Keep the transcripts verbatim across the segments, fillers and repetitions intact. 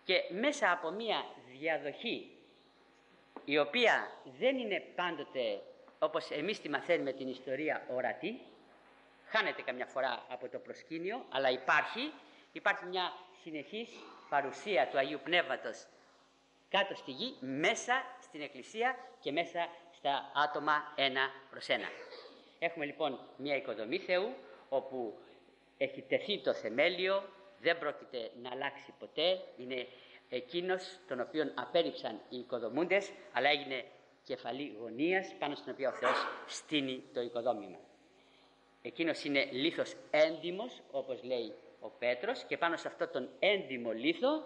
και μέσα από μία διαδοχή η οποία δεν είναι πάντοτε όπως εμείς τη μαθαίνουμε την ιστορία ορατή, χάνεται καμιά φορά από το προσκήνιο, αλλά υπάρχει, υπάρχει μια συνεχής παρουσία του Αγίου Πνεύματος κάτω στη γη, μέσα στην Εκκλησία και μέσα στα άτομα ένα προς ένα. Έχουμε λοιπόν μια οικοδομή Θεού, όπου έχει τεθεί το θεμέλιο, δεν πρόκειται να αλλάξει ποτέ, είναι εκείνος τον οποίον απέρριψαν οι οικοδομούντες, αλλά έγινε κεφαλή γωνίας πάνω στην οποία ο Θεός στείνει το οικοδόμημα. Εκείνος είναι λίθος έντιμος, όπως λέει ο Πέτρος, και πάνω σε αυτό τον έντιμο λίθο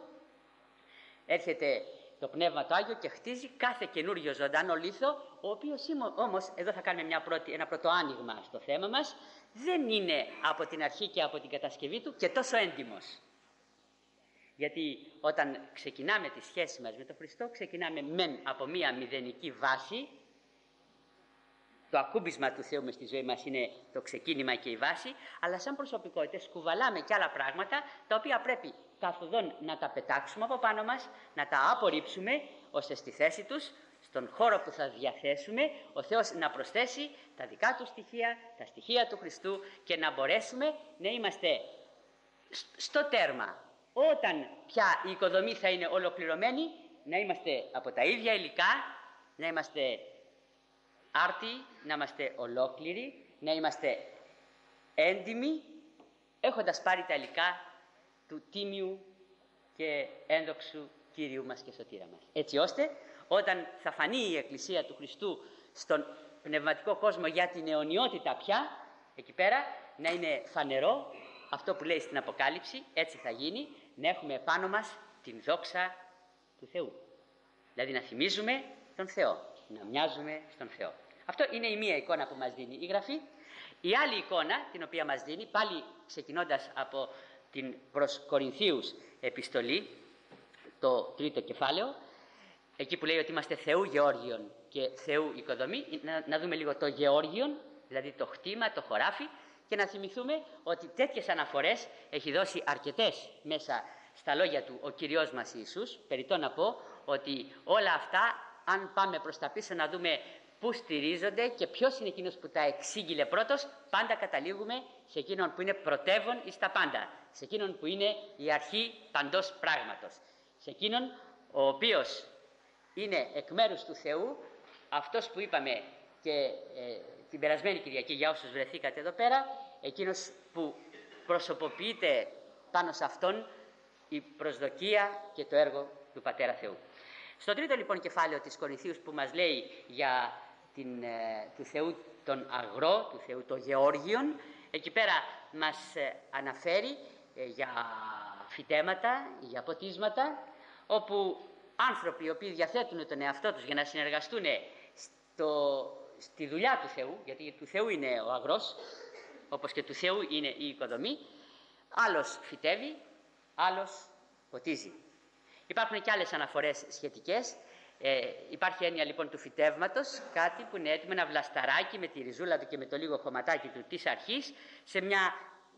έρχεται το Πνεύμα το Άγιο και χτίζει κάθε καινούριο ζωντανό λίθο, ο οποίος όμως, εδώ θα κάνουμε μια πρώτη, ένα πρώτο άνοιγμα στο θέμα μας, δεν είναι από την αρχή και από την κατασκευή του και τόσο έντιμος. Γιατί όταν ξεκινάμε τη σχέση μας με τον Χριστό, ξεκινάμε μεν από μια μηδενική βάση. Το ακούμπισμα του Θεού μες στη ζωή μας είναι το ξεκίνημα και η βάση, αλλά σαν προσωπικότητες κουβαλάμε και άλλα πράγματα, τα οποία πρέπει καθοδόν να τα πετάξουμε από πάνω μας, να τα απορρίψουμε, ώστε στη θέση τους, στον χώρο που θα διαθέσουμε, ο Θεός να προσθέσει τα δικά του στοιχεία, τα στοιχεία του Χριστού, και να μπορέσουμε να είμαστε στο τέρμα. Όταν πια η οικοδομή θα είναι ολοκληρωμένη, να είμαστε από τα ίδια υλικά, να είμαστε άρτιοι, να είμαστε ολόκληροι, να είμαστε έντιμοι, έχοντας πάρει τα υλικά του τίμιου και ένδοξου Κύριου μας και Σωτήρα μας. Έτσι ώστε όταν θα φανεί η Εκκλησία του Χριστού στον πνευματικό κόσμο για την αιωνιότητα πια, εκεί πέρα να είναι φανερό αυτό που λέει στην Αποκάλυψη, έτσι θα γίνει, να έχουμε επάνω μας την δόξα του Θεού. Δηλαδή να θυμίζουμε τον Θεό, να μοιάζουμε στον Θεό. Αυτό είναι η μία εικόνα που μας δίνει η Γραφή. Η άλλη εικόνα την οποία μας δίνει, πάλι ξεκινώντας από την προς Κορινθίους επιστολή, το τρίτο κεφάλαιο, εκεί που λέει ότι είμαστε Θεού Γεώργιον και Θεού οικοδομή, να, να δούμε λίγο το Γεώργιον, δηλαδή το χτήμα, το χωράφι, και να θυμηθούμε ότι τέτοιες αναφορές έχει δώσει αρκετές μέσα στα λόγια του ο Κυριός μας Ιησούς. Περιττό να πω ότι όλα αυτά, αν πάμε προς τα πίσω να δούμε πού στηρίζονται και ποιος είναι εκείνος που τα εξήγηλε πρώτος, πάντα καταλήγουμε σε εκείνον που είναι πρωτεύων εις τα πάντα, σε εκείνον που είναι η αρχή παντός πράγματος, σε εκείνον ο οποίος είναι εκ μέρους του Θεού, αυτός που είπαμε και ε, την περασμένη Κυριακή για όσους βρεθήκατε εδώ πέρα, εκείνος που προσωποποιείται πάνω σε αυτόν η προσδοκία και το έργο του Πατέρα Θεού. Στο τρίτο λοιπόν κεφάλαιο της Κορινθίους, που μας λέει για την, ε, του Θεού τον αγρό, του Θεού το Γεώργιον, εκεί πέρα μας ε, αναφέρει ε, για φυτέματα, για ποτίσματα, όπου άνθρωποι οι οποίοι διαθέτουν τον εαυτό τους για να συνεργαστούν στο, στη δουλειά του Θεού, γιατί του Θεού είναι ο αγρός, όπως και του Θεού είναι η οικοδομή, άλλος φυτεύει, άλλος ποτίζει. Υπάρχουν και άλλες αναφορές σχετικές. Ε, υπάρχει έννοια λοιπόν του φυτεύματος, κάτι που είναι έτοιμο, ένα βλασταράκι με τη ριζούλα του και με το λίγο χωματάκι του της αρχής, σε μια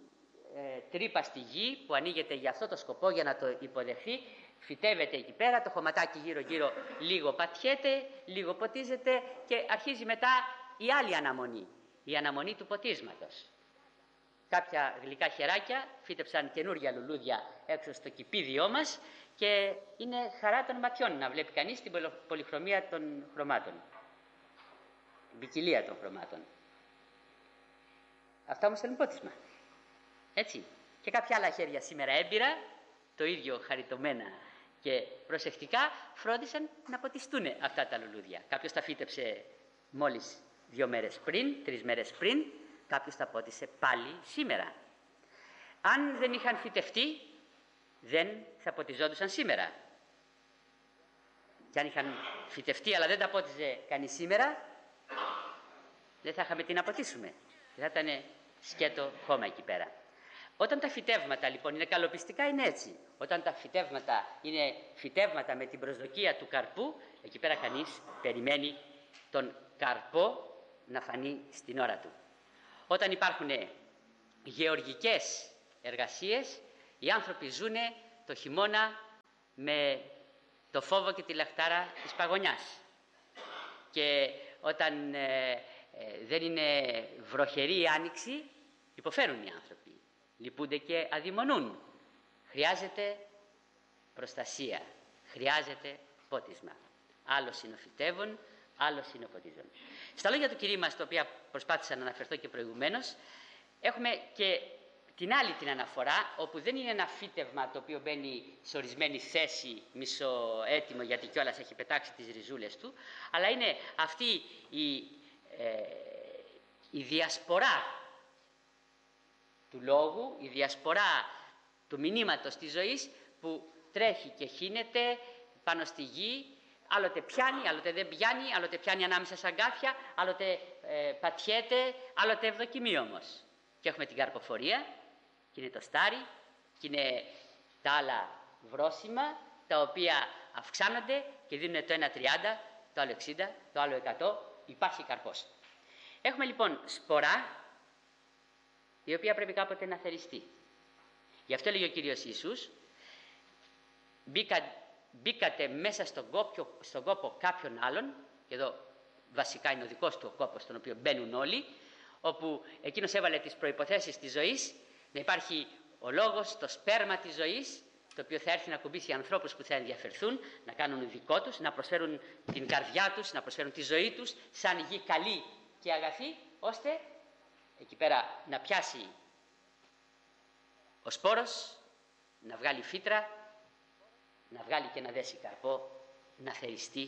ε, τρύπα στη γη που ανοίγεται για αυτό το σκοπό, για να το υποδεχθεί. Φυτεύεται εκεί πέρα, το χωματάκι γύρω γύρω λίγο πατιέται, λίγο ποτίζεται και αρχίζει μετά η άλλη αναμονή, η αναμονή του ποτίσματος. Κάποια γλυκά χεράκια φύτεψαν καινούργια λουλούδια έξω στο κηπίδιό μας και είναι χαρά των ματιών να βλέπει κανείς την πολυχρωμία των χρωμάτων, την ποικιλία των χρωμάτων. Αυτά όμως θέλουν πότισμα. Έτσι. Και κάποια άλλα χέρια σήμερα έμπειρα, το ίδιο χαριτωμένα και προσεκτικά, φρόντισαν να ποτιστούν αυτά τα λουλούδια. Κάποιος τα φύτεψε μόλις δύο μέρες πριν, τρεις μέρες πριν, κάποιος τα πότισε πάλι σήμερα. Αν δεν είχαν φυτευτεί, δεν θα ποτιζόντουσαν σήμερα. Και αν είχαν φυτευτεί αλλά δεν τα πότιζε κανείς σήμερα, δεν θα είχαμε τι να ποτίσουμε. Δεν θα ήταν σκέτο χώμα εκεί πέρα. Όταν τα φυτεύματα λοιπόν είναι καλοπιστικά, είναι έτσι. Όταν τα φυτεύματα είναι φυτεύματα με την προσδοκία του καρπού, εκεί πέρα κανείς περιμένει τον καρπό να φανεί στην ώρα του. Όταν υπάρχουν γεωργικές εργασίες, οι άνθρωποι ζουν το χειμώνα με το φόβο και τη λαχτάρα της παγωνιάς. Και όταν ε, ε, δεν είναι βροχερή η άνοιξη, υποφέρουν οι άνθρωποι, λυπούνται και αδειμονούν. Χρειάζεται προστασία, χρειάζεται πότισμα. Άλλος είναι ο φυτεύων, άλλος είναι ο ποτίζων. Στα λόγια του Κυρίου μας, τα οποία προσπάθησα να αναφερθώ και προηγουμένως, έχουμε και την άλλη την αναφορά, όπου δεν είναι ένα φύτευμα το οποίο μπαίνει σε ορισμένη θέση μισοέτοιμο, γιατί κιόλας έχει πετάξει τις ριζούλες του, αλλά είναι αυτή η, ε, η διασπορά του λόγου, η διασπορά του μηνύματος της ζωής, που τρέχει και χύνεται πάνω στη γη, άλλοτε πιάνει, άλλοτε δεν πιάνει, άλλοτε πιάνει ανάμεσα στα αγκάθια, άλλοτε ε, πατιέται, άλλοτε ευδοκιμεί όμως. Και έχουμε την καρποφορία, και είναι το στάρι, και είναι τα άλλα βρόσιμα, τα οποία αυξάνονται και δίνουν το ένα τριάντα, το άλλο εξήντα, το άλλο εκατό, υπάρχει καρπός. Έχουμε λοιπόν σπορά, η οποία πρέπει κάποτε να θεριστεί. Γι' αυτό λέγει ο Κύριος Ιησούς, μπήκα, μπήκατε μέσα στον κόπο, στον κόπο κάποιον άλλον, και εδώ βασικά είναι ο δικός του ο κόπος στον οποίο μπαίνουν όλοι, όπου εκείνος έβαλε τις προϋποθέσεις της ζωής, να υπάρχει ο λόγος, το σπέρμα της ζωής, το οποίο θα έρθει να κουμπίσει ανθρώπους που θα ενδιαφερθούν, να κάνουν δικό τους, να προσφέρουν την καρδιά τους, να προσφέρουν τη ζωή τους σαν γη καλή και αγαθή, ώστε εκεί πέρα να πιάσει ο σπόρος, να βγάλει φύτρα, να βγάλει και να δέσει καρπό, να θεριστεί,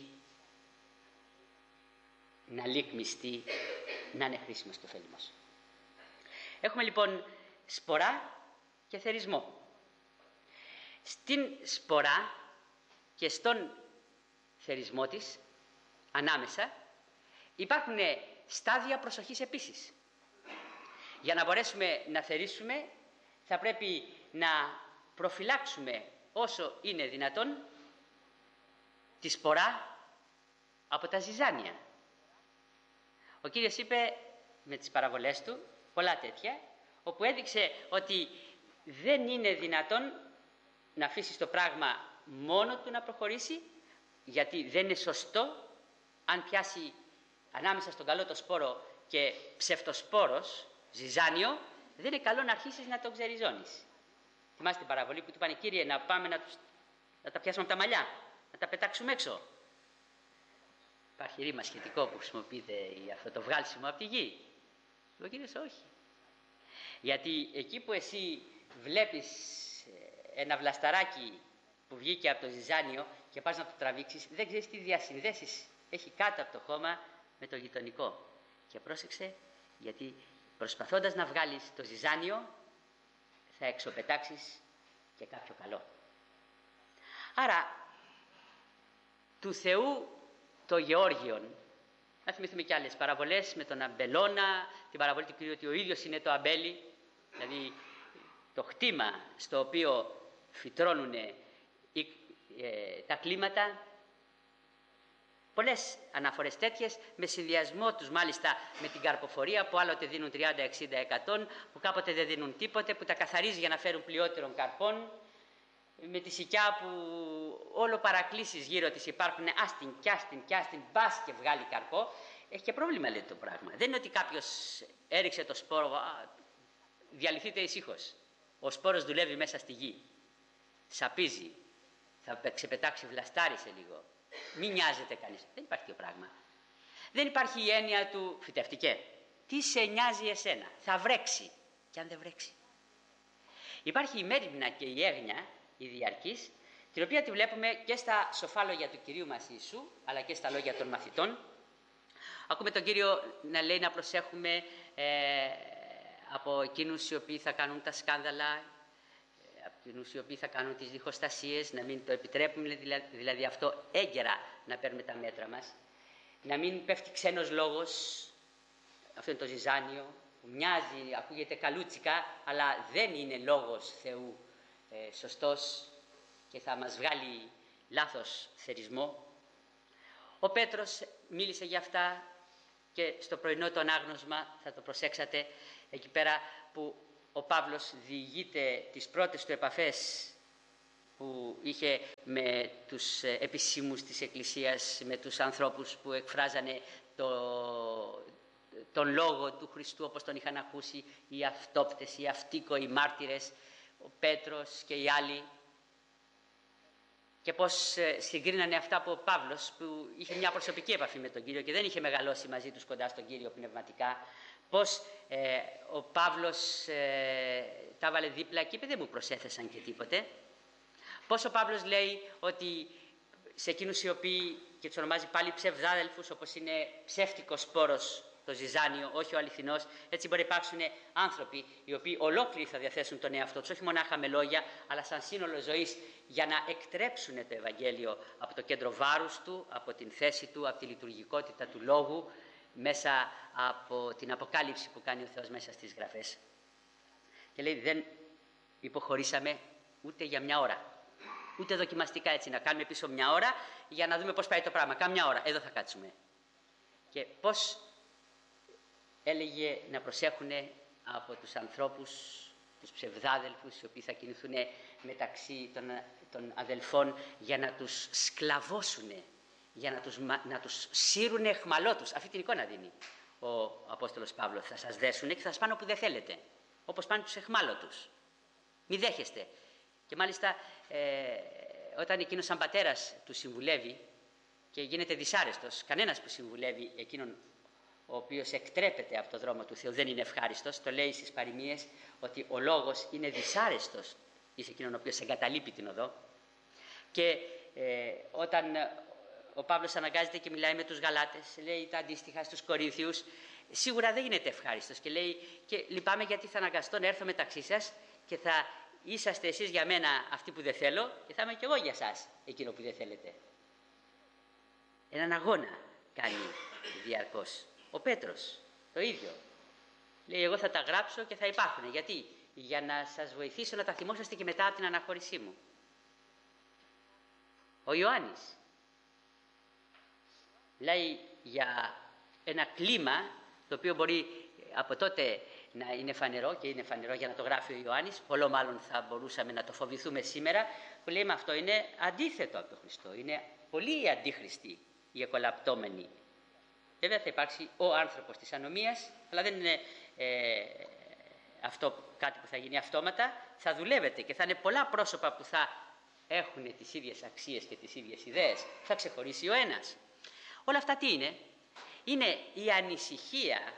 να λυκμιστεί, να είναι χρήσιμος και ωφέλιμος. Έχουμε λοιπόν σπορά και θερισμό. Στην σπορά και στον θερισμό της, ανάμεσα, υπάρχουν στάδια προσοχής επίσης. Για να μπορέσουμε να θερίσουμε, θα πρέπει να προφυλάξουμε όσο είναι δυνατόν τη σπορά από τα ζυζάνια. Ο Κύριος είπε με τις παραβολές του πολλά τέτοια, όπου έδειξε ότι δεν είναι δυνατόν να αφήσει το πράγμα μόνο του να προχωρήσει, γιατί δεν είναι σωστό αν πιάσει ανάμεσα στον καλό το σπόρο και ψευτοσπόρος, ζυζάνιο, δεν είναι καλό να αρχίσεις να το ξεριζώνεις. Θυμάστε την παραβολή που του είπανε, Κύριε, να πάμε να, τους, να τα πιάσουμε από τα μαλλιά, να τα πετάξουμε έξω. Υπάρχει ρήμα σχετικό που χρησιμοποιείται για αυτό το βγάλσιμο από τη γη. Ο Κύριος όχι. Γιατί εκεί που εσύ βλέπεις ένα βλασταράκι που βγήκε από το ζυζάνιο και πας να το τραβήξεις, δεν ξέρεις τι διασυνδέσεις έχει κάτω από το χώμα με το γειτονικό. Και πρόσεξε, γιατί προσπαθώντας να βγάλεις το ζυζάνιο θα εξωπετάξεις και κάποιο καλό. Άρα, του Θεού το Γεώργιον, να θυμηθούμε και άλλες παραβολές με τον αμπελώνα, την παραβολή του Κυρίου ότι ο ίδιος είναι το αμπέλι, δηλαδή το χτήμα στο οποίο φυτρώνουν ε, ε, τα κλίματα. Πολλές αναφορές τέτοιες, με συνδυασμό τους μάλιστα με την καρποφορία, που άλλοτε δίνουν τριάντα, εξήντα, εκατό, που κάποτε δεν δίνουν τίποτε, που τα καθαρίζει για να φέρουν πλειότερων καρπών, με τη σικιά που όλο παρακλήσεις γύρω της υπάρχουν, άστιν κι άστιν κι άστιν, μπας και βγάλει καρπό. Έχει και πρόβλημα, λέει το πράγμα. Δεν είναι ότι κάποιος έριξε το σπόρο, α, διαλυθείτε ησύχως. Ο σπόρος δουλεύει μέσα στη γη, σαπίζει, θα ξεπετάξει βλαστάρι σε λίγο. Μην νοιάζεται κανείς. Δεν υπάρχει το πράγμα. Δεν υπάρχει η έννοια του φυτευτικέ. Τι σε νοιάζει εσένα, θα βρέξει. Και αν δεν βρέξει. Υπάρχει η μέριμνα και η έγνοια, η διαρκής, την οποία τη βλέπουμε και στα σοφά λόγια του Κυρίου μας Ιησού, αλλά και στα λόγια των μαθητών. Ακούμε τον Κύριο να λέει να προσέχουμε ε, από εκείνους οι οποίοι θα κάνουν τα σκάνδαλα, από εκείνους οι οποίοι θα κάνουν τις διχοστασίες, να μην το επιτρέπουμε, δηλαδή αυτό έγκαιρα να παίρνουμε τα μέτρα μας, να μην πέφτει ξένος λόγος, αυτό είναι το ζυζάνιο, που μοιάζει, ακούγεται καλούτσικα, αλλά δεν είναι λόγος Θεού ε, σωστός και θα μας βγάλει λάθος θερισμό. Ο Πέτρος μίλησε για αυτά και στο πρωινό το ανάγνωσμα, θα το προσέξατε, εκεί πέρα που ο Παύλος διηγείται τις πρώτες του επαφές που είχε με τους επισήμους της Εκκλησίας, με τους ανθρώπους που εκφράζανε το, τον λόγο του Χριστού όπως τον είχαν ακούσει οι αυτόπτες, οι αυτίκοοι μάρτυρες, ο Πέτρος και οι άλλοι, και πώς συγκρίνανε αυτά που ο Παύλος, που είχε μια προσωπική επαφή με τον Κύριο και δεν είχε μεγαλώσει μαζί τους κοντά στον Κύριο πνευματικά, πώς ε, ο Παύλος ε, τα βάλε δίπλα και είπε δεν μου προσέθεσαν και τίποτε. Πώς ο Παύλος λέει ότι σε εκείνους οι οποίοι, και τους ονομάζει πάλι ψευδάδελφους, όπως είναι ψεύτικος σπόρος το ζυζάνιο, όχι ο αληθινός, έτσι μπορεί να υπάρξουν άνθρωποι οι οποίοι ολόκληροι θα διαθέσουν τον εαυτό τους, όχι μονάχα με λόγια, αλλά σαν σύνολο ζωής, για να εκτρέψουν το Ευαγγέλιο από το κέντρο βάρους του, από την θέση του, από τη λειτουργικότητα του λόγου, μέσα από την αποκάλυψη που κάνει ο Θεός μέσα στις Γραφές. Και λέει δεν υποχωρήσαμε ούτε για μια ώρα. Ούτε δοκιμαστικά έτσι να κάνουμε πίσω μια ώρα για να δούμε πώς πάει το πράγμα. Κάμια ώρα, εδώ θα κάτσουμε. Και πώς έλεγε να προσέχουν από τους ανθρώπους, τους ψευδάδελφους, οι οποίοι θα κινηθούν μεταξύ των, των αδελφών για να τους σκλαβώσουν, για να τους, να τους σύρουν εχμαλώτους. Αυτή την εικόνα δίνει ο Απόστολος Παύλος. Θα σας δέσουν και θα σας πάνε όπου δεν θέλετε. Όπως πάνε τους εχμάλωτους. Μη δέχεστε. Και μάλιστα ε, όταν εκείνος σαν πατέρας του συμβουλεύει και γίνεται δυσάρεστος, κανένας που συμβουλεύει εκείνον ο οποίος εκτρέπεται από το δρόμο του Θεού δεν είναι ευχάριστος, το λέει στις παροιμίες ότι ο λόγος είναι δυσάρεστος εις εκείνον ο οποίος εγκαταλείπει την οδό. Και ε, όταν ο Παύλος αναγκάζεται και μιλάει με τους Γαλάτες, λέει τα αντίστοιχα στους Κορίνθιους, σίγουρα δεν γίνεται ευχάριστος και λέει και λυπάμαι γιατί θα αναγκαστώ να έρθω μεταξύ σας και θα είσαστε εσείς για μένα αυτοί που δεν θέλω και θα είμαι κι εγώ για σας εκείνο που δεν θέλετε. Έναν αγώνα κάνει διαρκώς. Ο Πέτρος το ίδιο. Λέει εγώ θα τα γράψω και θα υπάρχουν. Γιατί? Για να σας βοηθήσω να τα θυμόσαστε και μετά από την αναχώρησή μου. Ο Ιωάννης λέει για ένα κλίμα το οποίο μπορεί από τότε να είναι φανερό και είναι φανερό για να το γράφει ο Ιωάννης, πολλό μάλλον θα μπορούσαμε να το φοβηθούμε σήμερα, που λέει με αυτό είναι αντίθετο από τον Χριστό, είναι πολύ αντίχριστοι οι εκολαπτώμενοι. Βέβαια θα υπάρξει ο άνθρωπος της ανομίας, αλλά δεν είναι ε, αυτό κάτι που θα γίνει αυτόματα, θα δουλεύετε και θα είναι πολλά πρόσωπα που θα έχουν τις ίδιες αξίες και τις ίδιες ιδέες, θα ξεχωρίσει ο ένας. Όλα αυτά τι είναι? Είναι η ανησυχία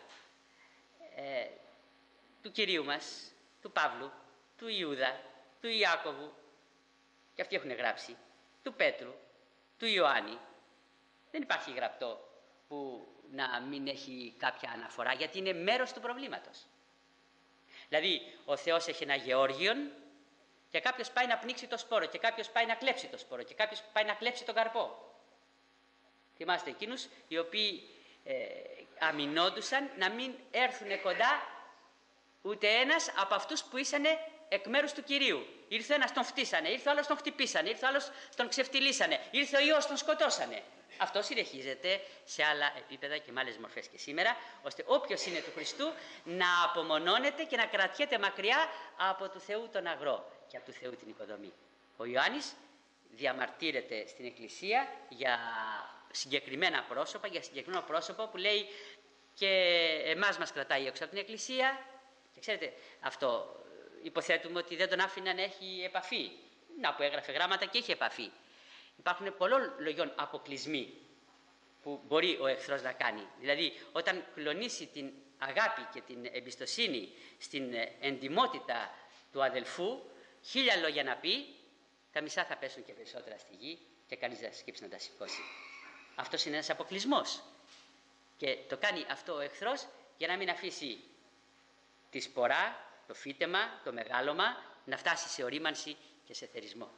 ε, του Κυρίου μας, του Παύλου, του Ιούδα, του Ιάκωβου, και αυτοί έχουν γράψει, του Πέτρου, του Ιωάννη. Δεν υπάρχει γραπτό που να μην έχει κάποια αναφορά, γιατί είναι μέρος του προβλήματος. Δηλαδή, ο Θεός έχει ένα Γεώργιον και κάποιος πάει να πνίξει το σπόρο και κάποιος πάει να κλέψει το σπόρο και κάποιος πάει να κλέψει τον καρπό. Θυμάστε εκείνους οι οποίοι ε, αμυνόντουσαν να μην έρθουν κοντά ούτε ένας από αυτούς που ήσαν εκ μέρους του Κυρίου. Ήρθε ο ένας, τον φτύσανε, ήρθε ο άλλος, τον χτυπήσανε, ήρθε ο άλλος, τον ξεφτυλίσανε, ήρθε ο Υιός, τον σκοτώσανε. Αυτό συνεχίζεται σε άλλα επίπεδα και με άλλες μορφές και σήμερα, ώστε όποιος είναι του Χριστού να απομονώνεται και να κρατιέται μακριά από του Θεού τον αγρό και από του Θεού την οικοδομή. Ο Ιωάννης διαμαρτύρεται στην Εκκλησία για συγκεκριμένα πρόσωπα, για συγκεκριμένο πρόσωπο που λέει και εμάς μας κρατάει έξω από την Εκκλησία και ξέρετε αυτό υποθέτουμε ότι δεν τον άφηνε να έχει επαφή. Να που έγραφε γράμματα και είχε επαφή. Υπάρχουν πολλών λογιών αποκλεισμοί που μπορεί ο εχθρός να κάνει. Δηλαδή όταν κλονίσει την αγάπη και την εμπιστοσύνη στην εντιμότητα του αδελφού, χίλια λόγια να πει, τα μισά θα πέσουν και περισσότερα στη γη και κανείς δεν θα σκύψει να τα σηκώσει. Αυτός είναι ένας αποκλεισμός. Και το κάνει αυτό ο εχθρός για να μην αφήσει τη σπορά, το φύτεμα, το μεγάλωμα να φτάσει σε ορίμανση και σε θερισμό.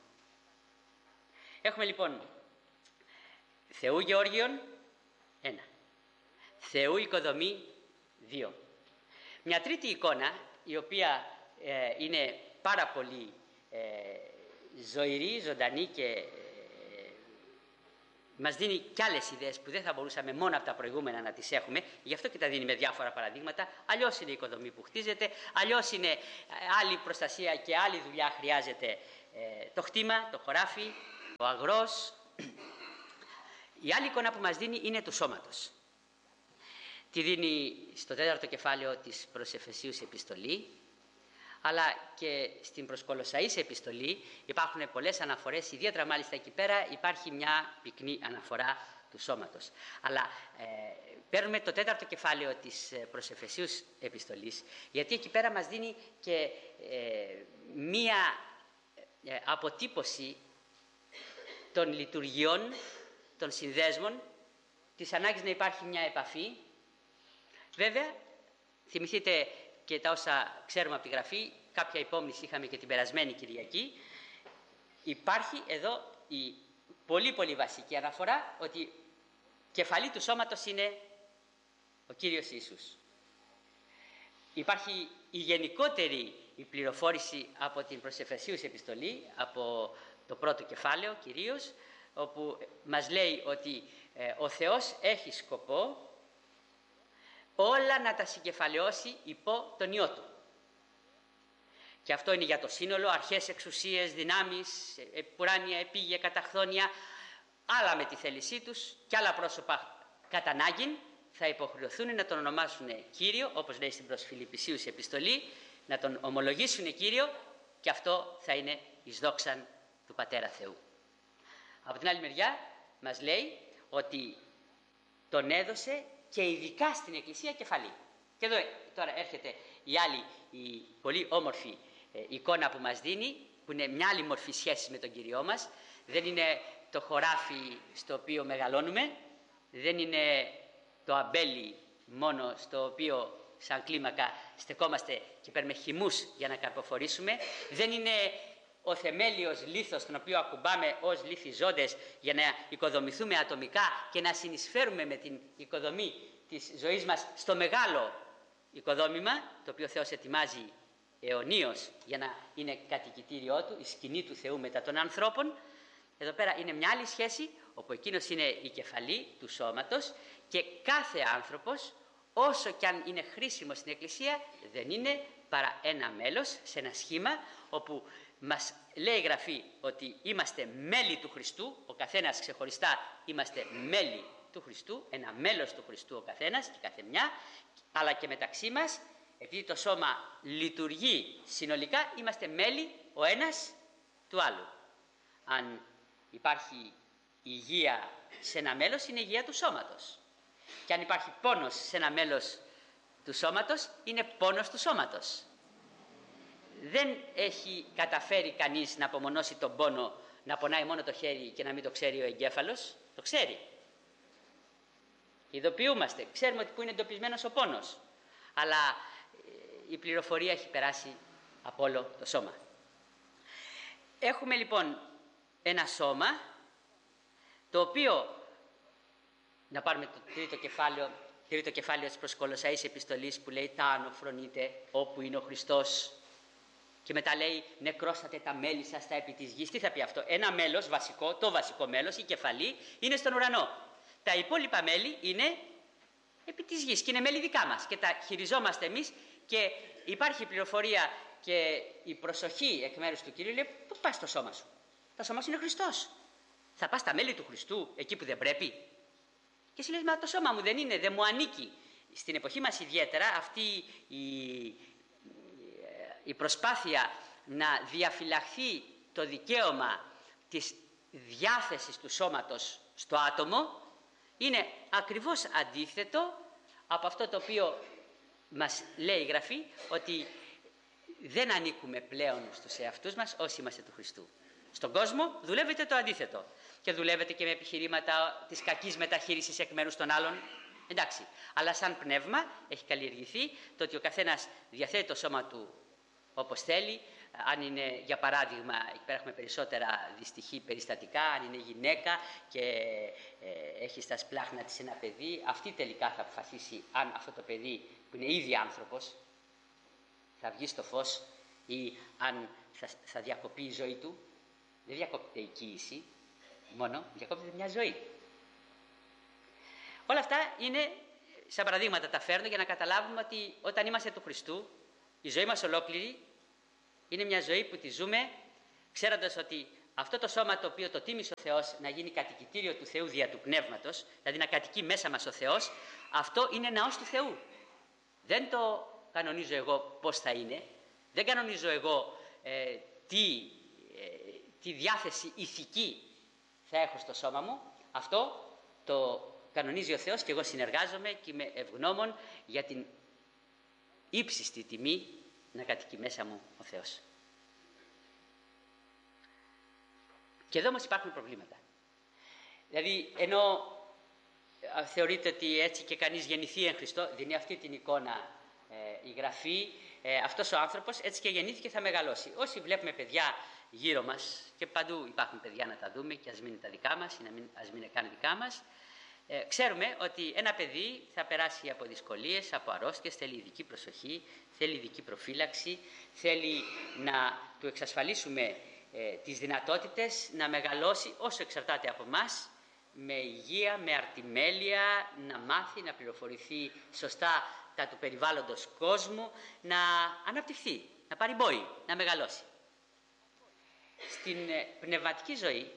Έχουμε λοιπόν Θεού Γεώργιον, ένα. Θεού οικοδομή, δύο. Μια τρίτη εικόνα, η οποία ε, είναι πάρα πολύ ε, ζωηρή, ζωντανή και ε, μας δίνει κι άλλες ιδέες που δεν θα μπορούσαμε μόνο από τα προηγούμενα να τις έχουμε, γι' αυτό και τα δίνει με διάφορα παραδείγματα. Αλλιώς είναι η οικοδομή που χτίζεται, αλλιώς είναι άλλη προστασία και άλλη δουλειά χρειάζεται ε, το χτήμα, το χωράφι, ο αγρός. Η άλλη εικόνα που μας δίνει είναι του σώματος. Τη δίνει στο τέταρτο κεφάλαιο της προς Εφεσίους επιστολή, αλλά και στην προς Κολοσσαείς επιστολή υπάρχουν πολλές αναφορές, ιδιαίτερα μάλιστα εκεί πέρα υπάρχει μια πυκνή αναφορά του σώματος. Αλλά ε, παίρνουμε το τέταρτο κεφάλαιο της προς Εφεσίους επιστολής, γιατί εκεί πέρα μας δίνει και ε, μία ε, αποτύπωση των λειτουργιών, των συνδέσμων, της ανάγκης να υπάρχει μια επαφή. Βέβαια, θυμηθείτε και τα όσα ξέρουμε από τη Γραφή, κάποια υπόμνηση είχαμε και την περασμένη Κυριακή. Υπάρχει εδώ η πολύ πολύ βασική αναφορά ότι κεφαλή του σώματος είναι ο Κύριος Ιησούς. Υπάρχει η γενικότερη η πληροφόρηση από την προς Εφεσίους επιστολή, από το πρώτο κεφάλαιο κυρίως, όπου μας λέει ότι ε, ο Θεός έχει σκοπό όλα να τα συγκεφαλαιώσει υπό τον Υιό Του. Και αυτό είναι για το σύνολο, αρχές, εξουσίες, δυνάμεις, ουράνια, επίγεια, καταχθόνια, άλλα με τη θέλησή τους και άλλα πρόσωπα κατά ανάγκην θα υποχρεωθούν να τον ονομάσουν Κύριο, όπως λέει στην προς Φιλιππισίους επιστολή, να τον ομολογήσουν Κύριο, και αυτό θα είναι εις δόξαν του Πατέρα Θεού. Από την άλλη μεριά μας λέει ότι τον έδωσε και ειδικά στην Εκκλησία κεφαλή. Και εδώ τώρα έρχεται η άλλη, η πολύ όμορφη ε, εικόνα που μας δίνει, που είναι μια άλλη μορφή σχέση με τον Κυριό μας. Δεν είναι το χωράφι στο οποίο μεγαλώνουμε, δεν είναι το αμπέλι μόνο στο οποίο σαν κλίμακα στεκόμαστε και παίρνουμε χυμούς για να καρποφορήσουμε, δεν είναι ο θεμέλιος λίθος τον οποίο ακουμπάμε ως λίθοι ζώντες για να οικοδομηθούμε ατομικά και να συνεισφέρουμε με την οικοδομή της ζωής μας στο μεγάλο οικοδόμημα, το οποίο ο Θεός ετοιμάζει αιωνίως για να είναι κατοικητήριό Του, η σκηνή του Θεού μετά των ανθρώπων. Εδώ πέρα είναι μια άλλη σχέση, όπου εκείνος είναι η κεφαλή του σώματος και κάθε άνθρωπος, όσο κι αν είναι χρήσιμο στην Εκκλησία, δεν είναι παρά ένα μέλος σε ένα σχήμα, όπου μας λέει η Γραφή ότι είμαστε μέλη του Χριστού, ο καθένας ξεχωριστά είμαστε μέλη του Χριστού, ένα μέλος του Χριστού ο καθένας και κάθε μια, αλλά και μεταξύ μας, επειδή το σώμα λειτουργεί συνολικά, είμαστε μέλη ο ένας του άλλου. Αν υπάρχει υγεία σε ένα μέλος, είναι υγεία του σώματος. Και αν υπάρχει πόνος σε ένα μέλος του σώματος, είναι πόνος του σώματος. Δεν έχει καταφέρει κανείς να απομονώσει τον πόνο, να πονάει μόνο το χέρι και να μην το ξέρει ο εγκέφαλος. Το ξέρει. Ειδοποιούμαστε. Ξέρουμε ότι που είναι εντοπισμένος ο πόνος. Αλλά η πληροφορία έχει περάσει από όλο το σώμα. Έχουμε λοιπόν ένα σώμα, το οποίο, να πάρουμε το τρίτο κεφάλαιο, τρίτο κεφάλαιο της προς Κολοσσαείς επιστολής που λέει «Τάνο φρονείτε όπου είναι ο Χριστός». Και μετά λέει «Νεκρώσατε τα μέλη σας τα επί της γης». Τι θα πει αυτό? Ένα μέλος βασικό, το βασικό μέλος, η κεφαλή, είναι στον ουρανό. Τα υπόλοιπα μέλη είναι επί της γης και είναι μέλη δικά μας και τα χειριζόμαστε εμείς, και υπάρχει πληροφορία και η προσοχή εκ μέρους του Κυρίου. Λέει «Πού πας το σώμα σου? Το σώμα σου είναι Χριστός. Θα πας στα μέλη του Χριστού εκεί που δεν πρέπει?» Και εσύ λες «Μα το σώμα μου δεν είναι, δεν μου ανήκει». Στην εποχή μας ιδιαίτερα αυτή η, η προσπάθεια να διαφυλαχθεί το δικαίωμα της διάθεσης του σώματος στο άτομο είναι ακριβώς αντίθετο από αυτό το οποίο μας λέει η Γραφή, ότι δεν ανήκουμε πλέον στους εαυτούς μας όσοι είμαστε του Χριστού. Στον κόσμο δουλεύετε το αντίθετο και δουλεύετε και με επιχειρήματα της κακής μεταχείρισης εκ μέρους των άλλων. Εντάξει, αλλά σαν πνεύμα έχει καλλιεργηθεί το ότι ο καθένας διαθέτει το σώμα του όπως θέλει. Αν είναι, για παράδειγμα, εκεί πέρα έχουμε περισσότερα δυστυχή περιστατικά, αν είναι γυναίκα και ε, έχει στα σπλάχνα της ένα παιδί, αυτή τελικά θα αποφασίσει αν αυτό το παιδί, που είναι ήδη άνθρωπος, θα βγει στο φως ή αν θα, θα διακοπεί η ζωή του. Δεν διακόπτεται η κοίηση μόνο, διακόπτεται μια ζωή. Όλα αυτά είναι, σαν παραδείγματα τα φέρνω για να καταλάβουμε ότι όταν είμαστε του Χριστού, η ζωή μας ολόκληρη είναι μια ζωή που τη ζούμε ξέροντας ότι αυτό το σώμα το οποίο το τίμησε ο Θεός να γίνει κατοικητήριο του Θεού δια του Πνεύματος, δηλαδή να κατοικεί μέσα μας ο Θεός, αυτό είναι ναός του Θεού. Δεν το κανονίζω εγώ πώς θα είναι, δεν κανονίζω εγώ ε, τι, ε, τι διάθεση ηθική θα έχω στο σώμα μου. Αυτό το κανονίζει ο Θεός και εγώ συνεργάζομαι και είμαι ευγνώμων για την ύψιστη τιμή να κατοικεί μέσα μου ο Θεός. Και εδώ όμως υπάρχουν προβλήματα. Δηλαδή, ενώ θεωρείται ότι έτσι και κανείς γεννηθεί εν Χριστώ, δίνει αυτή την εικόνα ε, η Γραφή, ε, αυτός ο άνθρωπος έτσι και γεννήθηκε θα μεγαλώσει. Όσοι βλέπουμε παιδιά γύρω μας, και παντού υπάρχουν παιδιά να τα δούμε και ας μην είναι τα δικά μας ή να μην, ας μην είναι καν δικά μας, ε, ξέρουμε ότι ένα παιδί θα περάσει από δυσκολίες, από αρρώστιες, θέλει ειδική προσοχή, θέλει ειδική προφύλαξη, θέλει να του εξασφαλίσουμε ε, τις δυνατότητες να μεγαλώσει όσο εξαρτάται από μας, με υγεία, με αρτιμέλεια, να μάθει, να πληροφορηθεί σωστά τα του περιβάλλοντος κόσμου, να αναπτυχθεί, να πάρει μπόη, να μεγαλώσει. Στην πνευματική ζωή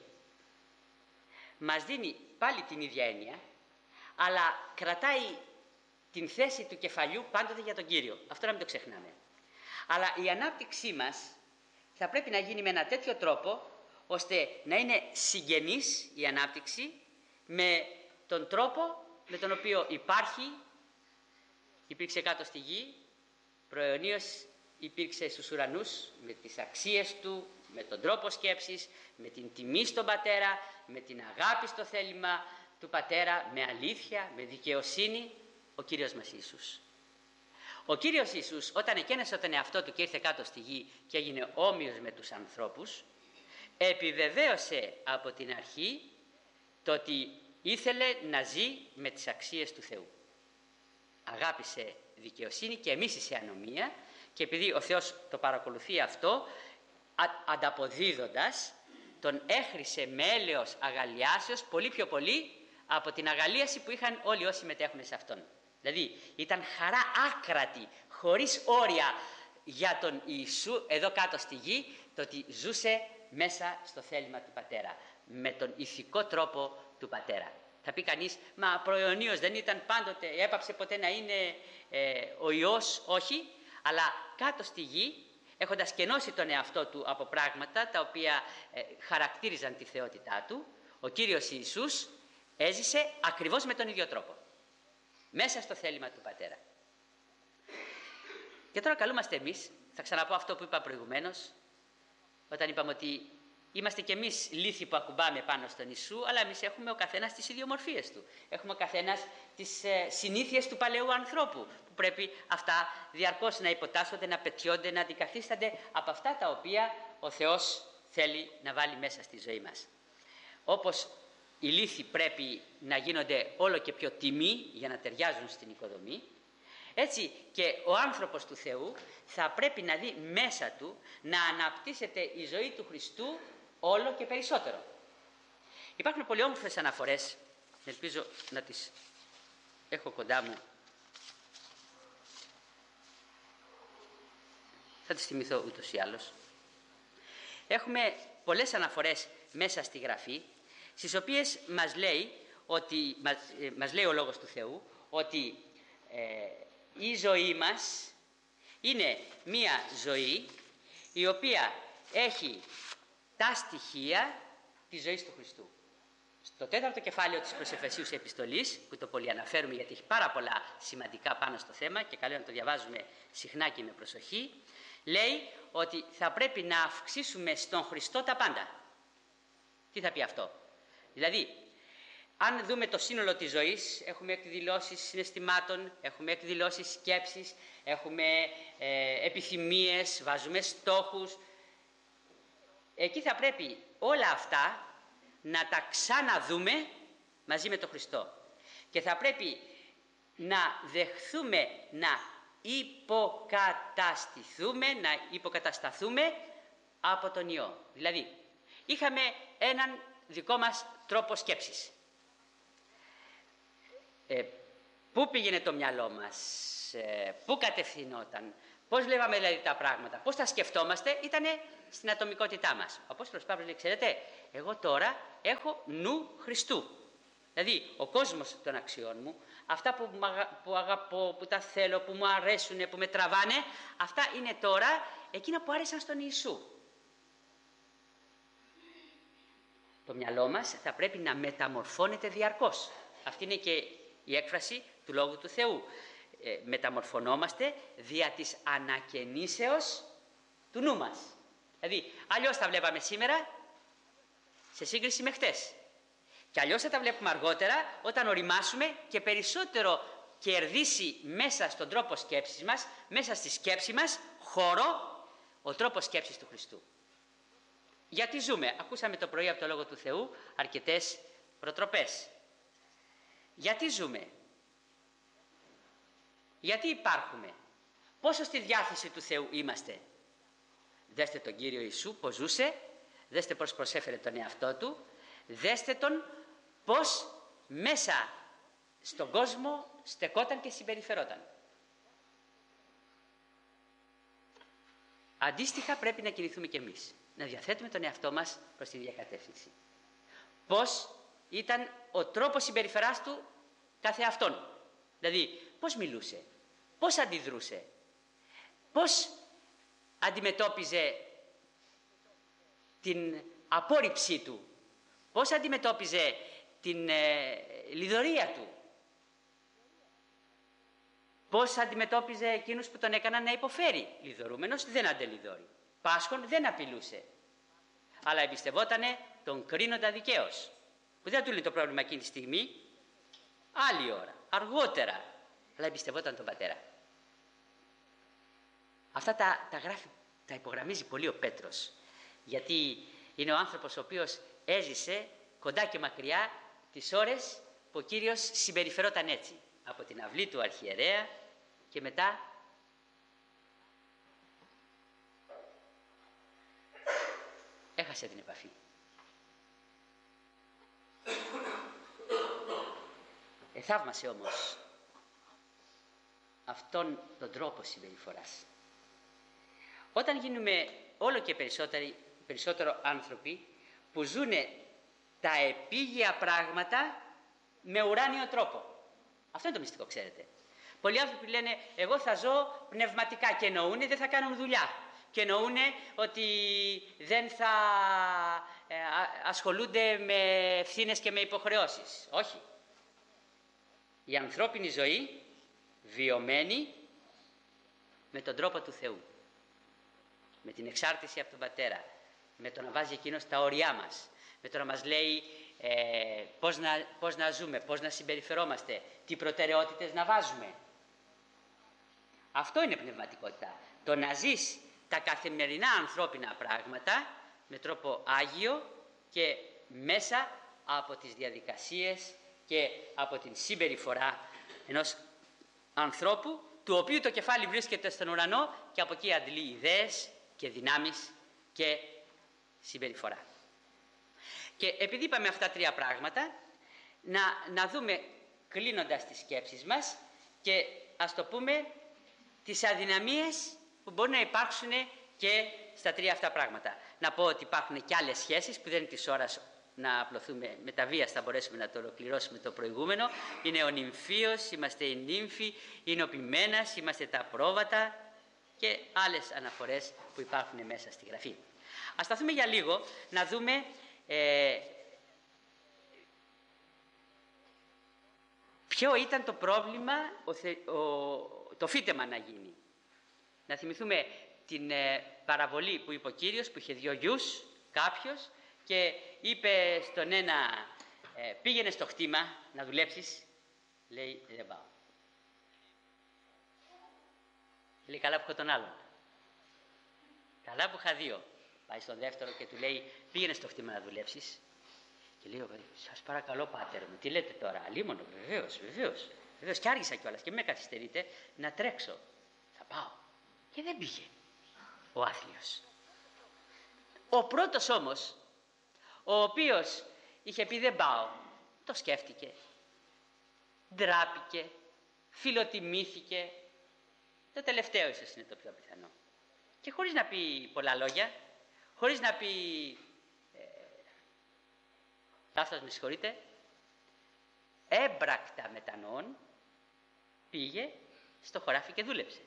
μας δίνει πάλι την ίδια έννοια, αλλά κρατάει την θέση του κεφαλιού πάντοτε για τον Κύριο. Αυτό να μην το ξεχνάμε. Αλλά η ανάπτυξή μας θα πρέπει να γίνει με ένα τέτοιο τρόπο, ώστε να είναι συγγενής η ανάπτυξη με τον τρόπο με τον οποίο υπάρχει, υπήρξε κάτω στη γη, προαιωνίως υπήρξε στους ουρανούς, με τις αξίες του, με τον τρόπο σκέψης, με την τιμή στον Πατέρα, με την αγάπη στο θέλημα του Πατέρα, με αλήθεια, με δικαιοσύνη, ο Κύριος μας Ιησούς. Ο Κύριος Ιησούς, όταν εκένεσε τον εαυτό του και ήρθε κάτω στη γη και έγινε όμοιος με τους ανθρώπους, επιβεβαίωσε από την αρχή το ότι ήθελε να ζει με τις αξίες του Θεού. Αγάπησε δικαιοσύνη και εμίσησε ανομία, και επειδή ο Θεός το παρακολουθεί αυτό, ανταποδίδοντας, τον έχρισε με έλεος αγαλιάσεως πολύ πιο πολύ από την αγαλίαση που είχαν όλοι όσοι μετέχουν σε αυτόν. Δηλαδή ήταν χαρά άκρατη, χωρίς όρια για τον Ιησού εδώ κάτω στη γη, το ότι ζούσε μέσα στο θέλημα του Πατέρα, με τον ηθικό τρόπο του Πατέρα. Θα πει κανείς, μα προαιωνίως δεν ήταν πάντοτε, έπαψε ποτέ να είναι ε, ο Υιός? Όχι, αλλά κάτω στη γη, έχοντας κενώσει τον εαυτό του από πράγματα τα οποία ε, χαρακτήριζαν τη θεότητά του, ο Κύριος Ιησούς έζησε ακριβώς με τον ίδιο τρόπο, μέσα στο θέλημα του Πατέρα. Και τώρα καλούμαστε εμείς, θα ξαναπώ αυτό που είπα προηγουμένως, όταν είπαμε ότι είμαστε κι εμείς λύθοι που ακουμπάμε πάνω στον Ιησού, αλλά εμείς έχουμε ο καθένας τις ιδιομορφίες του. Έχουμε ο καθένας τις ε, συνήθειες του παλαιού ανθρώπου, που πρέπει αυτά διαρκώς να υποτάσσονται, να πετιώνται, να αντικαθίστανται από αυτά τα οποία ο Θεός θέλει να βάλει μέσα στη ζωή μας. Όπως οι λύθοι πρέπει να γίνονται όλο και πιο τιμοί για να ταιριάζουν στην οικοδομή, έτσι και ο άνθρωπος του Θεού θα πρέπει να δει μέσα του να αναπτύσσεται η ζωή του Χριστού όλο και περισσότερο. Υπάρχουν πολύ όμορφες αναφορές, ελπίζω να τις έχω κοντά μου, θα τις θυμηθώ ούτως ή άλλως. Έχουμε πολλές αναφορές μέσα στη Γραφή, στις οποίες μας λέει, ότι, μας, ε, μας λέει ο Λόγος του Θεού ότι ε, η ζωή μας είναι μία ζωή η οποία έχει τα στοιχεία της ζωής του Χριστού. Στο τέταρτο κεφάλαιο της προς Εφεσίους επιστολής, που το πολυαναφέρουμε γιατί έχει πάρα πολλά σημαντικά πάνω στο θέμα και καλό είναι να το διαβάζουμε συχνά και με προσοχή, λέει ότι θα πρέπει να αυξήσουμε στον Χριστό τα πάντα. Τι θα πει αυτό? Δηλαδή, αν δούμε το σύνολο της ζωής, έχουμε εκδηλώσεις συναισθημάτων, έχουμε εκδηλώσεις σκέψης, έχουμε ε, επιθυμίες, βάζουμε στόχους. Εκεί θα πρέπει όλα αυτά να τα ξαναδούμε μαζί με τον Χριστό. Και θα πρέπει να δεχθούμε να υποκαταστηθούμε, να υποκατασταθούμε από τον Υιό. Δηλαδή, είχαμε έναν δικό μας τρόπο σκέψης. Ε, πού πήγαινε το μυαλό μας, ε, πού κατευθυνόταν, Πώς βλέπαμε δηλαδή τα πράγματα, πώς τα σκεφτόμαστε, ήταν στην ατομικότητά μας. Ο Απόστολος Παύλος λέει, ξέρετε, εγώ τώρα έχω νου Χριστού. Δηλαδή, ο κόσμος των αξιών μου, αυτά που, που αγαπώ, που τα θέλω, που μου αρέσουν, που με τραβάνε, αυτά είναι τώρα εκείνα που άρεσαν στον Ιησού. Το μυαλό μας θα πρέπει να μεταμορφώνεται διαρκώς. Αυτή είναι και η έκφραση του Λόγου του Θεού. Ε, μεταμορφωνόμαστε δια της ανακαινήσεως του νου μας. Δηλαδή, αλλιώς τα βλέπαμε σήμερα σε σύγκριση με χτες. Και αλλιώς θα τα βλέπουμε αργότερα όταν οριμάσουμε και περισσότερο κερδίσει μέσα στον τρόπο σκέψης μας, μέσα στη σκέψη μας, χώρο ο τρόπος σκέψης του Χριστού. Γιατί ζούμε, ακούσαμε το πρωί από το Λόγο του Θεού αρκετές προτροπές. Γιατί ζούμε, γιατί υπάρχουμε, πόσο στη διάθεση του Θεού είμαστε. Δέστε τον Κύριο Ιησού πώς ζούσε, δέστε πώς προσέφερε τον εαυτό του, δέστε τον πώς μέσα στον κόσμο στεκόταν και συμπεριφερόταν. Αντίστοιχα πρέπει να κινηθούμε κι εμείς, να διαθέτουμε τον εαυτό μας προς τη διακατεύθυνση. Πώς ήταν ο τρόπος συμπεριφοράς του κάθε αυτόν. Δηλαδή, πώς μιλούσε, πώς αντιδρούσε, πώς αντιμετώπιζε την απόρριψή του, πώς αντιμετώπιζε την ε, λιδωρία του, πώς αντιμετώπιζε εκείνους που τον έκαναν να υποφέρει. Λιδωρούμενος δεν αντελιδώρει, πάσχων δεν απειλούσε, αλλά εμπιστευότανε τον κρίνοντα δικαίως, που δεν του λέει το πρόβλημα εκείνη τη στιγμή, άλλη ώρα, αργότερα, αλλά εμπιστευόταν τον πατέρα. Αυτά τα, τα γράφει, τα υπογραμμίζει πολύ ο Πέτρος, γιατί είναι ο άνθρωπος ο οποίος έζησε κοντά και μακριά τις ώρες που ο Κύριος συμπεριφερόταν έτσι, από την αυλή του αρχιερέα και μετά έχασε την επαφή. Εθαύμασε όμως αυτόν τον τρόπο συμπεριφοράς. Όταν γίνουμε όλο και περισσότερο άνθρωποι που ζουν τα επίγεια πράγματα με ουράνιο τρόπο. Αυτό είναι το μυστικό, ξέρετε. Πολλοί άνθρωποι λένε εγώ θα ζω πνευματικά και εννοούνε δεν θα κάνουν δουλειά. Και εννοούνε ότι δεν θα ε, ασχολούνται με ευθύνες και με υποχρεώσεις. Όχι. Η ανθρώπινη ζωή βιωμένη με τον τρόπο του Θεού. Με την εξάρτηση από τον Πατέρα. Με το να βάζει εκείνος τα όρια μας. Με το να μας λέει ε, πώς, να, πώς να ζούμε, πώς να συμπεριφερόμαστε, τι προτεραιότητες να βάζουμε. Αυτό είναι πνευματικότητα. Το να ζεις τα καθημερινά ανθρώπινα πράγματα με τρόπο άγιο και μέσα από τις διαδικασίες και από την συμπεριφορά ενός ανθρώπου του οποίου το κεφάλι βρίσκεται στον ουρανό και από εκεί αντλεί ιδέες και δυνάμεις και συμπεριφορά. Και επειδή είπαμε αυτά τρία πράγματα, να, να δούμε κλείνοντας τις σκέψεις μας και ας το πούμε τις αδυναμίες που μπορεί να υπάρξουν και στα τρία αυτά πράγματα. Να πω ότι υπάρχουν και άλλες σχέσεις που δεν είναι της ώρας να απλωθούμε με τα βίας, θα μπορέσουμε να το ολοκληρώσουμε το προηγούμενο. Είναι ο νυμφίος, είμαστε οι νύμφοι, είναι ο ποιμένας, είμαστε τα πρόβατα και άλλες αναφορές που υπάρχουν μέσα στη Γραφή. Ας σταθούμε για λίγο να δούμε ε, ποιο ήταν το πρόβλημα, ο, ο, το φύτεμα να γίνει. Να θυμηθούμε την ε, παραβολή που είπε ο Κύριος, που είχε δύο γιους, κάποιος, και είπε στον ένα ε, πήγαινε στο χτήμα να δουλέψεις, λέει δεν πάω. Λέει καλά που έχω τον άλλον. Καλά που είχα δύο. Πάει στον δεύτερο και του λέει πήγαινε στο χτήμα να δουλέψεις. Και λέει σας παρακαλώ πάτερ μου, τι λέτε τώρα, αλίμονο, βεβαίως, βεβαίως, βεβαίως και άργησα κιόλας και μην με καθυστερείτε να τρέξω. Θα πάω. Και δεν πήγε ο άθλιος. Ο πρώτος όμως, ο οποίος είχε πει δεν πάω, το σκέφτηκε, ντράπηκε, φιλοτιμήθηκε, Το τελευταίο ίσως είναι το πιο πιθανό. Και χωρίς να πει πολλά λόγια, χωρίς να πει ε, λάθος, με συγχωρείτε, έμπρακτα μετανοών, πήγε στο χωράφι και δούλεψε.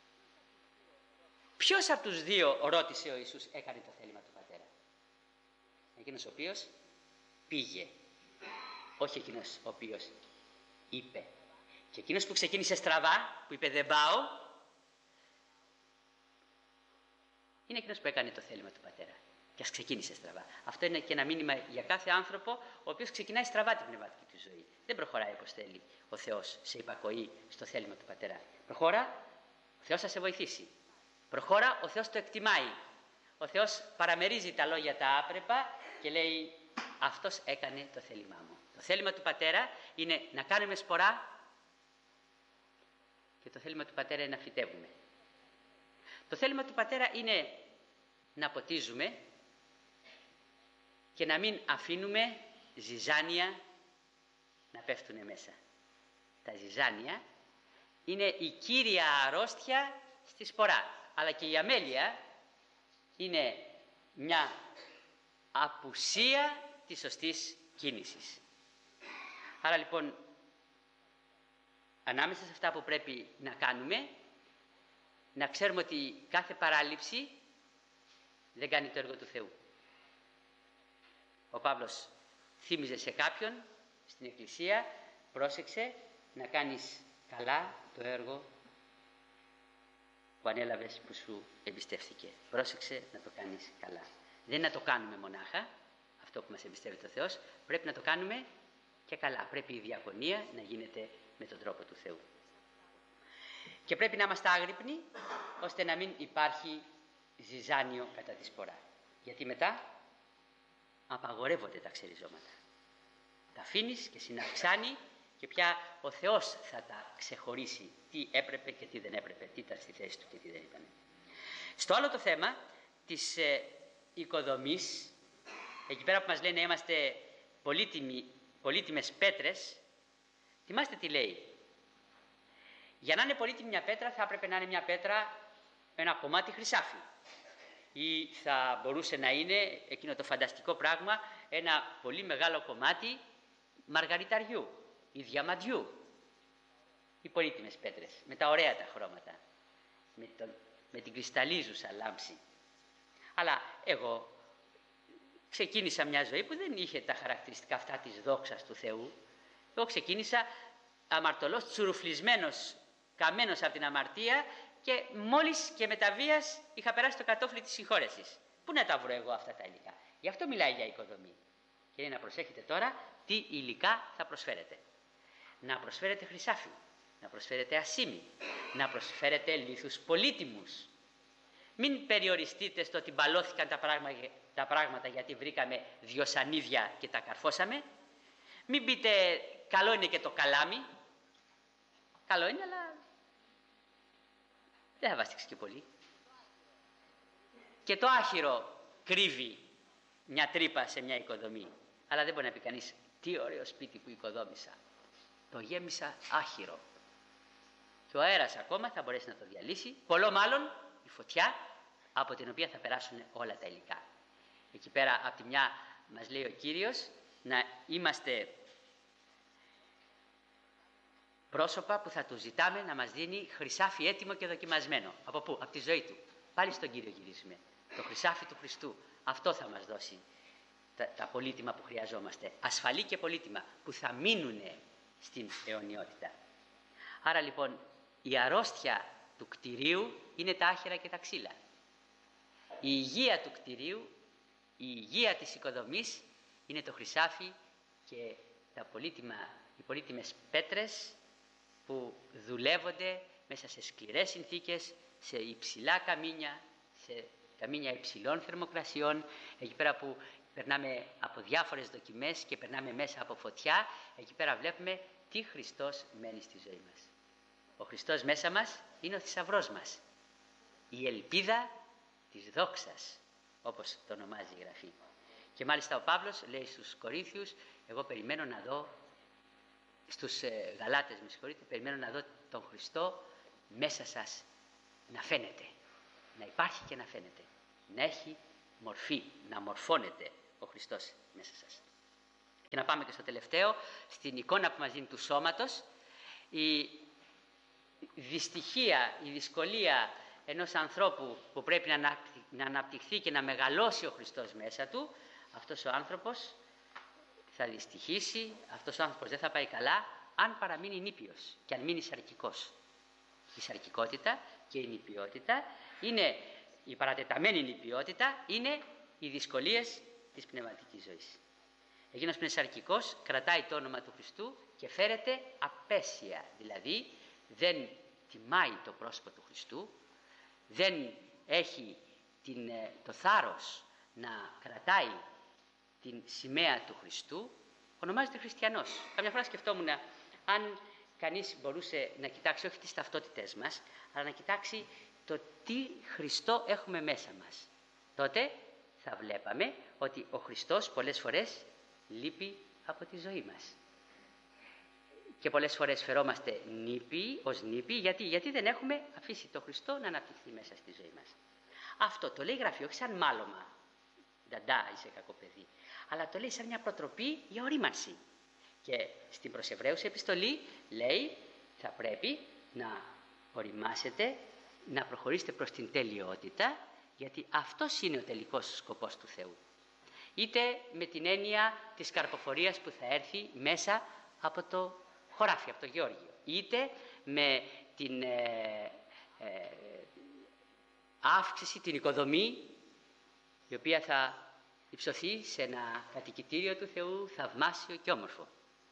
Ποιος από τους δύο, ρώτησε ο Ιησούς, έκανε το θέλημα του Πατέρα? Εκείνος ο οποίος πήγε, όχι εκείνος ο οποίος είπε. Και εκείνος που ξεκίνησε στραβά, που είπε δεν πάω, είναι εκείνος που έκανε το θέλημα του Πατέρα. Και ας ξεκίνησε στραβά. Αυτό είναι και ένα μήνυμα για κάθε άνθρωπο, ο οποίος ξεκινάει στραβά την πνευματική του ζωή. Δεν προχωράει όπως θέλει ο Θεός σε υπακοή στο θέλημα του Πατέρα. Προχώρα, ο Θεός θα σε βοηθήσει. Προχώρα, ο Θεός το εκτιμάει. Ο Θεός παραμερίζει τα λόγια τα άπρεπα και λέει αυτός έκανε το θέλημά μου. Το θέλημα του Πατέρα είναι να κάνουμε σπορά και το θέλημα του Πατέρα είναι να φυτεύουμε. Το θέλημα του Πατέρα είναι να ποτίζουμε και να μην αφήνουμε ζυζάνια να πέφτουν μέσα. Τα ζυζάνια είναι η κύρια αρρώστια στη σπορά, αλλά και η αμέλεια είναι μια απουσία της σωστής κίνησης. Άρα λοιπόν, ανάμεσα σε αυτά που πρέπει να κάνουμε, να ξέρουμε ότι κάθε παράληψη δεν κάνει το έργο του Θεού. Ο Παύλος θύμιζε σε κάποιον στην Εκκλησία, πρόσεξε να κάνεις καλά το έργο που ανέλαβες, που σου εμπιστεύθηκε. Πρόσεξε να το κάνεις καλά. Δεν είναι να το κάνουμε μονάχα, αυτό που μας εμπιστεύεται ο Θεός, πρέπει να το κάνουμε και καλά. Πρέπει η διακονία να γίνεται με τον τρόπο του Θεού. Και πρέπει να είμαστε άγρυπνοι, ώστε να μην υπάρχει ζυζάνιο κατά τη σπορά. Γιατί μετά απαγορεύονται τα ξεριζώματα. Τα αφήνεις και συναυξάνει και πια ο Θεός θα τα ξεχωρίσει τι έπρεπε και τι δεν έπρεπε, τι ήταν στη θέση του και τι δεν ήταν. Στο άλλο το θέμα της ε, οικοδομής, εκεί πέρα που μας λένε είμαστε πολύτιμοι, πολύτιμες πέτρες, θυμάστε τι λέει. Για να είναι πολύτιμη μια πέτρα θα έπρεπε να είναι μια πέτρα, ένα κομμάτι χρυσάφι. Ή θα μπορούσε να είναι εκείνο το φανταστικό πράγμα, ένα πολύ μεγάλο κομμάτι μαργαριταριού ή διαμαντιού. Οι πολύτιμες πέτρες, με τα ωραία τα χρώματα, με, τον, με την κρυσταλλίζουσα λάμψη. Αλλά εγώ ξεκίνησα μια ζωή που δεν είχε τα χαρακτηριστικά αυτά της δόξας του Θεού. Εγώ ξεκίνησα αμαρτωλός, τσουρουφλισμένος, καμένος από την αμαρτία και μόλις και με τα βίας είχα περάσει το κατόφλι της συγχώρεσης. Πού να τα βρω εγώ αυτά τα υλικά? Γι' αυτό μιλάει για οικοδομή. Και είναι να προσέχετε τώρα τι υλικά θα προσφέρετε. Να προσφέρετε χρυσάφι, να προσφέρετε ασήμι, να προσφέρετε λίθους πολύτιμους. Μην περιοριστείτε στο ότι μπαλώθηκαν τα πράγματα, τα πράγματα γιατί βρήκαμε δυο σανίδια και τα καρφώσαμε. Μην πείτε καλό είναι και το καλάμι. Καλό είναι, αλλά δεν θα βάστηξει και πολύ. Και το άχυρο κρύβει μια τρύπα σε μια οικοδομή. Αλλά δεν μπορεί να πει κανείς τι ωραίο σπίτι που οικοδόμησα. Το γέμισα άχυρο. Και ο αέρας ακόμα θα μπορέσει να το διαλύσει. Πολλό μάλλον η φωτιά από την οποία θα περάσουν όλα τα υλικά. Εκεί πέρα από τη μια μας λέει ο Κύριος να είμαστε πρόσωπα που θα του ζητάμε να μας δίνει χρυσάφι έτοιμο και δοκιμασμένο. Από πού? Από τη ζωή του. Πάλι στον Κύριο γυρίζουμε. Το χρυσάφι του Χριστού. Αυτό θα μας δώσει τα, τα πολύτιμα που χρειαζόμαστε. Ασφαλή και πολύτιμα που θα μείνουν στην αιωνιότητα. Άρα λοιπόν η αρρώστια του κτηρίου είναι τα άχυρα και τα ξύλα. Η υγεία του κτηρίου, η υγεία της οικοδομής είναι το χρυσάφι και τα πολύτιμα, οι πολύτιμες πέτρες που δουλεύονται μέσα σε σκληρές συνθήκες, σε υψηλά καμίνια, σε καμίνια υψηλών θερμοκρασιών, εκεί πέρα που περνάμε από διάφορες δοκιμές και περνάμε μέσα από φωτιά, εκεί πέρα βλέπουμε τι Χριστός μένει στη ζωή μας. Ο Χριστός μέσα μας είναι ο θησαυρός μας, η ελπίδα της δόξας, όπως το ονομάζει η Γραφή. Και μάλιστα ο Παύλος λέει στους Κορίνθιους, εγώ περιμένω να δω, στους ε, Γαλάτες με συγχωρείτε, περιμένω να δω τον Χριστό μέσα σας να φαίνεται, να υπάρχει και να φαίνεται, να έχει μορφή, να μορφώνεται ο Χριστός μέσα σας. Και να πάμε και στο τελευταίο, στην εικόνα που μας δίνει του σώματος, η δυστυχία, η δυσκολία ενός ανθρώπου που πρέπει να αναπτυχθεί και να μεγαλώσει ο Χριστός μέσα του, αυτός ο άνθρωπος θα δυστυχήσει, αυτός ο άνθρωπος δεν θα πάει καλά αν παραμείνει νήπιος και αν μείνει σαρκικός. Η σαρκικότητα και η νηπιότητα είναι, η παρατεταμένη νηπιότητα είναι οι δυσκολίες της πνευματικής ζωής. Εκείνος που είναι σαρκικός κρατάει το όνομα του Χριστού και φέρεται απέσια, δηλαδή δεν τιμάει το πρόσωπο του Χριστού, δεν έχει την, το θάρρος να κρατάει την σημαία του Χριστού, ονομάζεται χριστιανός. Καμιά φορά σκεφτόμουν αν κανείς μπορούσε να κοιτάξει όχι τις ταυτότητές μας, αλλά να κοιτάξει το τι Χριστό έχουμε μέσα μας. Τότε θα βλέπαμε ότι ο Χριστός πολλές φορές λείπει από τη ζωή μας. Και πολλές φορές φερόμαστε νήπιοι, ως νήπιοι, γιατί, γιατί δεν έχουμε αφήσει το Χριστό να αναπτυχθεί μέσα στη ζωή μας. Αυτό το λέει γραφείο, όχι σαν μάλωμα, νταντά είσαι κακό παιδί, αλλά το λέει σαν μια προτροπή για ορίμανση. Και στην προς Εβραίους επιστολή λέει θα πρέπει να οριμάσετε, να προχωρήσετε προς την τελειότητα, γιατί αυτός είναι ο τελικός σκοπός του Θεού. Είτε με την έννοια της καρποφορίας που θα έρθει μέσα από το χωράφι, από το Γεώργιο, είτε με την ε, ε, αύξηση, την οικοδομή, η οποία θα υψωθεί σε ένα κατοικητήριο του Θεού θαυμάσιο και όμορφο.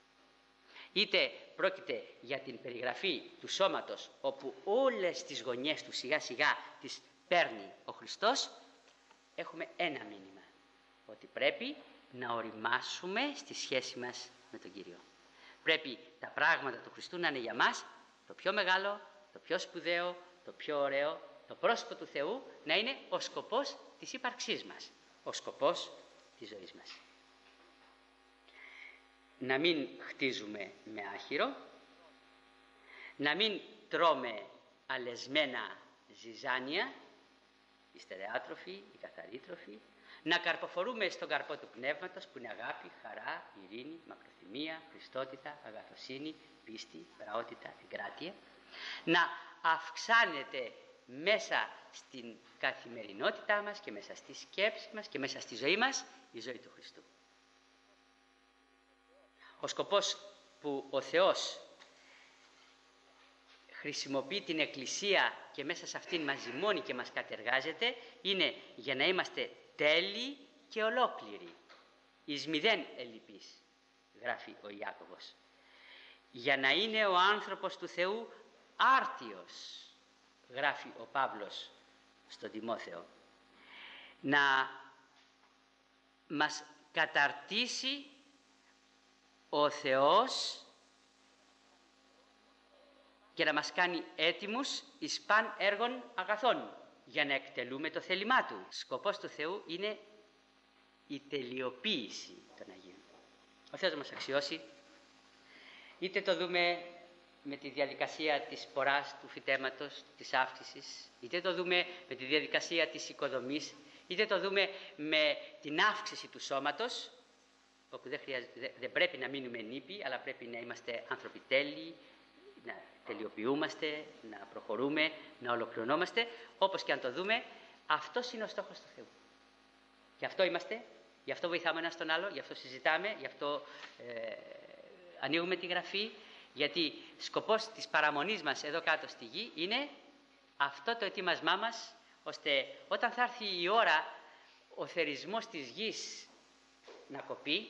Είτε πρόκειται για την περιγραφή του σώματος, όπου όλες τις γωνιές του σιγά σιγά τις παίρνει ο Χριστός, έχουμε ένα μήνυμα, ότι πρέπει να οριμάσουμε στη σχέση μας με τον Κύριο. Πρέπει τα πράγματα του Χριστού να είναι για μας το πιο μεγάλο, το πιο σπουδαίο, το πιο ωραίο, το πρόσωπο του Θεού να είναι ο σκοπός της ύπαρξής μας, ο σκοπός της ζωής μας. Να μην χτίζουμε με άχυρο, να μην τρώμε αλεσμένα ζυζάνια, οι στερεάτροφοι, οι καθαρίτροφοι, να καρποφορούμε στον καρπό του πνεύματος που είναι αγάπη, χαρά, ειρήνη, μακροθυμία, χριστότητα, αγαθοσύνη, πίστη, πραότητα, εγκράτεια, να αυξάνεται μέσα στην καθημερινότητά μας και μέσα στη σκέψη μας και μέσα στη ζωή μας η ζωή του Χριστού. Ο σκοπός που ο Θεός χρησιμοποιεί την Εκκλησία και μέσα σε αυτήν μας ζυμώνει και μας κατεργάζεται είναι για να είμαστε τέλειοι και ολόκληροι, εις μηδέν ελλειπείς, γράφει ο Ιάκωβος. Για να είναι ο άνθρωπος του Θεού άρτιος, γράφει ο Παύλος στον Τιμόθεο, να μας καταρτήσει ο Θεός και να μας κάνει έτοιμους εις παν έργων αγαθών για να εκτελούμε το θέλημά Του. Σκοπός του Θεού είναι η τελειοποίηση των Αγίων. Ο Θεός μας αξιώσει, είτε το δούμε με τη διαδικασία της ποράς του φυτέματος, της αύξησης, είτε το δούμε με τη διαδικασία της οικοδομής, είτε το δούμε με την αύξηση του σώματος, όπου δεν, χρειάζεται, δεν πρέπει να μείνουμε νήπιοι, αλλά πρέπει να είμαστε άνθρωποι τέλειοι, να τελειοποιούμαστε, να προχωρούμε, να ολοκληρωνόμαστε. Όπως και αν το δούμε, αυτός είναι ο στόχος του Θεού. Γι' αυτό είμαστε, γι' αυτό βοηθάμε ένα τον άλλο, γι' αυτό συζητάμε, γι' αυτό ε, ανοίγουμε τη Γραφή, γιατί σκοπός της παραμονής μας εδώ κάτω στη γη είναι αυτό το ετοίμασμά μας, ώστε όταν θα έρθει η ώρα ο θερισμός της γης να κοπεί,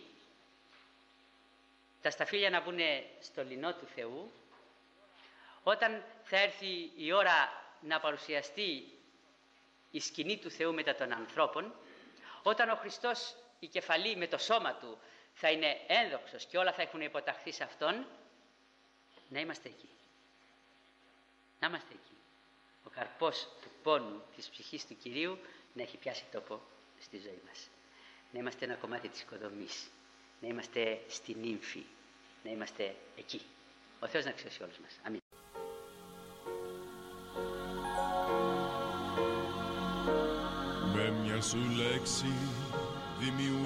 τα σταφύλια να μπουν στο λινό του Θεού, όταν θα έρθει η ώρα να παρουσιαστεί η σκηνή του Θεού μετά των ανθρώπων, όταν ο Χριστός η κεφαλή με το σώμα Του θα είναι ένδοξος και όλα θα έχουν υποταχθεί σε Αυτόν, να είμαστε εκεί. Να είμαστε εκεί. Ο καρπός του πόνου της ψυχής του Κυρίου να έχει πιάσει τόπο στη ζωή μας. Να είμαστε ένα κομμάτι της οικοδομής. Να είμαστε στη νύμφη. Να είμαστε εκεί. Ο Θεός να αξιώσει όλους μας. Αμήν. σου λέξη δημιουργεί